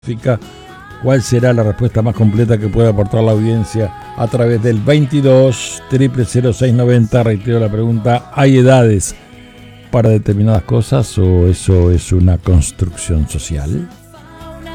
¿Cuál será la respuesta más completa que puede aportar la audiencia a través del 22 00690? Reitero la pregunta: ¿hay edades para determinadas cosas o eso es una construcción social?